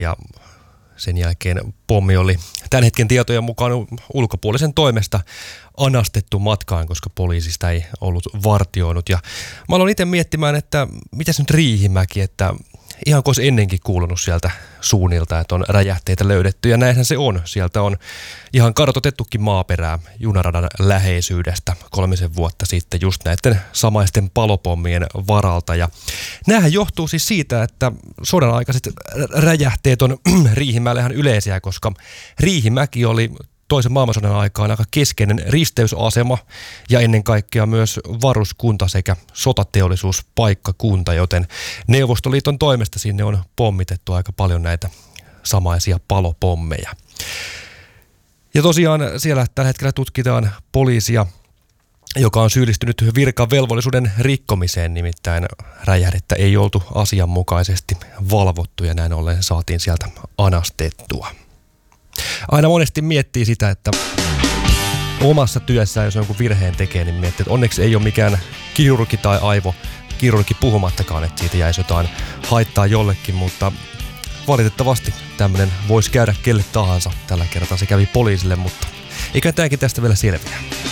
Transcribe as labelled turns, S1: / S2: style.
S1: Ja sen jälkeen pommi oli tämän hetken tietojen mukaan ulkopuolisen toimesta anastettu matkaan, koska poliisista ei ollut vartioinut. Ja mä aloin itse miettimään, että mitäs nyt Riihimäki, että ihan kuin olisi ennenkin kuulunut sieltä suunnilta, että on räjähteitä löydetty. Ja näinhän se on. Sieltä on ihan kartoitettukin maaperää junaradan läheisyydestä 3 vuotta sitten just näiden samaisten palopommien varalta. Ja näähän johtuu siis siitä, että sodan aikaiset räjähteet on Riihimäelle ihan yleisiä, koska Riihimäki oli toisen maailmansodan aikaan aika keskeinen risteysasema ja ennen kaikkea myös varuskunta sekä sotateollisuuspaikkakunta, joten Neuvostoliiton toimesta sinne on pommitettu aika paljon näitä samaisia palopommeja. Ja tosiaan siellä tällä hetkellä tutkitaan poliisia, joka on syyllistynyt virkavelvollisuuden rikkomiseen, nimittäin räjähdettä ei oltu asianmukaisesti valvottu ja näin ollen saatiin sieltä anastettua. Aina monesti miettii sitä, että omassa työssään, jos jonkun virheen tekee, niin miettii, että onneksi ei ole mikään kirurgi tai aivokirurgi puhumattakaan, että siitä jäisi jotain haittaa jollekin, mutta valitettavasti tämmöinen voisi käydä kelle tahansa. Tällä kertaa se kävi poliisille, mutta eikä tämäkin tästä vielä selviä.